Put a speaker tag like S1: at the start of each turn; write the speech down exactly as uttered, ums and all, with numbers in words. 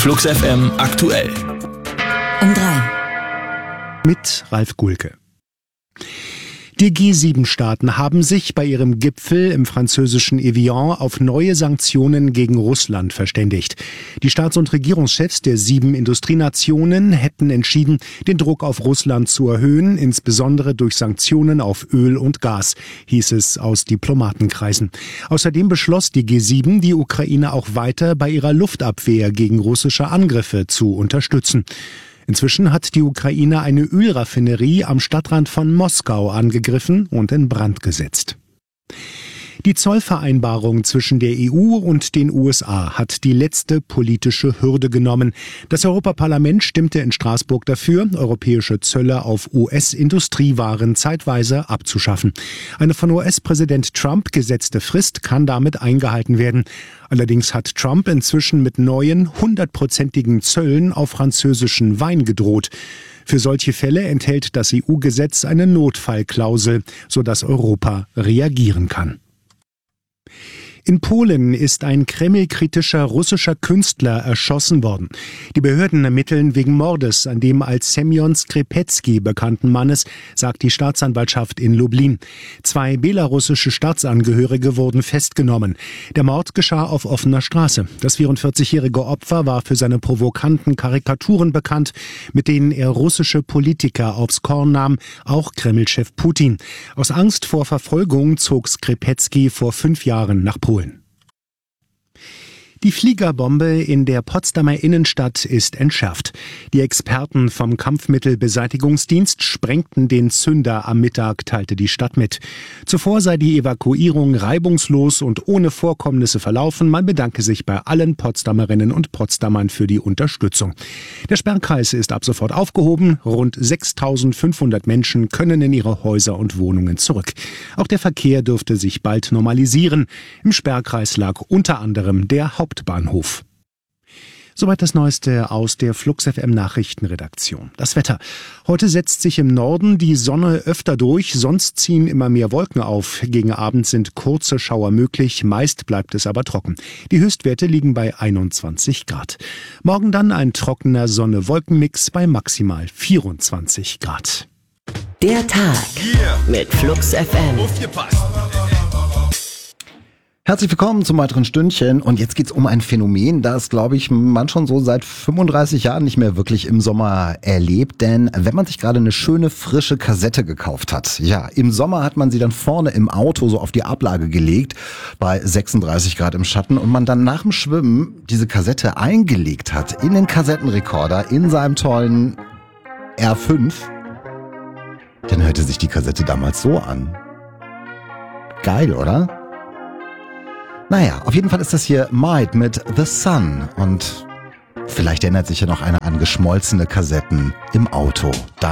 S1: Flux F M aktuell.
S2: Um drei.
S3: Mit Ralf Gulke. Die G sieben Staaten haben sich bei ihrem Gipfel im französischen Evian auf neue Sanktionen gegen Russland verständigt. Die Staats- und Regierungschefs der sieben Industrienationen hätten entschieden, den Druck auf Russland zu erhöhen, insbesondere durch Sanktionen auf Öl und Gas, hieß es aus Diplomatenkreisen. Außerdem beschloss die G sieben, die Ukraine auch weiter bei ihrer Luftabwehr gegen russische Angriffe zu unterstützen. Inzwischen hat die Ukraine eine Ölraffinerie am Stadtrand von Moskau angegriffen und in Brand gesetzt. Die Zollvereinbarung zwischen der E U und den U S A hat die letzte politische Hürde genommen. Das Europaparlament stimmte in Straßburg dafür, europäische Zölle auf U S-Industriewaren zeitweise abzuschaffen. Eine von U S-Präsident Trump gesetzte Frist kann damit eingehalten werden. Allerdings hat Trump inzwischen mit neuen, hundertprozentigen Zöllen auf französischen Wein gedroht. Für solche Fälle enthält das E U-Gesetz eine Notfallklausel, sodass Europa reagieren kann. In Polen ist ein kremlkritischer russischer Künstler erschossen worden. Die Behörden ermitteln wegen Mordes an dem als Semjon Skrzepecki bekannten Mannes, sagt die Staatsanwaltschaft in Lublin. Zwei belarussische Staatsangehörige wurden festgenommen. Der Mord geschah auf offener Straße. Das vierundvierzigjährige Opfer war für seine provokanten Karikaturen bekannt, mit denen er russische Politiker aufs Korn nahm, auch Kreml-Chef Putin. Aus Angst vor Verfolgung zog Skrzepecki vor fünf Jahren nach Polen. Die Fliegerbombe in der Potsdamer Innenstadt ist entschärft. Die Experten vom Kampfmittelbeseitigungsdienst sprengten den Zünder am Mittag, teilte die Stadt mit. Zuvor sei die Evakuierung reibungslos und ohne Vorkommnisse verlaufen. Man bedanke sich bei allen Potsdamerinnen und Potsdamern für die Unterstützung. Der Sperrkreis ist ab sofort aufgehoben. Rund sechstausendfünfhundert Menschen können in ihre Häuser und Wohnungen zurück. Auch der Verkehr dürfte sich bald normalisieren. Im Sperrkreis lag unter anderem der Hauptbahnhof. Bahnhof. Soweit das Neueste aus der Flux F M Nachrichtenredaktion. Das Wetter. Heute setzt sich im Norden die Sonne öfter durch, sonst ziehen immer mehr Wolken auf. Gegen Abend sind kurze Schauer möglich, meist bleibt es aber trocken. Die Höchstwerte liegen bei einundzwanzig Grad. Morgen dann ein trockener Sonne-Wolken-Mix bei maximal vierundzwanzig Grad.
S2: Der Tag mit Flux F M.
S4: Herzlich willkommen zum weiteren Stündchen und jetzt geht's um ein Phänomen, das, glaube ich, man schon so seit fünfunddreißig Jahren nicht mehr wirklich im Sommer erlebt, denn wenn man sich gerade eine schöne, frische Kassette gekauft hat, ja, im Sommer hat man sie dann vorne im Auto so auf die Ablage gelegt, bei sechsunddreißig Grad im Schatten und man dann nach dem Schwimmen diese Kassette eingelegt hat in den Kassettenrekorder in seinem tollen R fünf, dann hörte sich die Kassette damals so an. Geil, oder? Naja, auf jeden Fall ist das hier Might mit The Sun und vielleicht erinnert sich ja noch einer an geschmolzene Kassetten im Auto. Da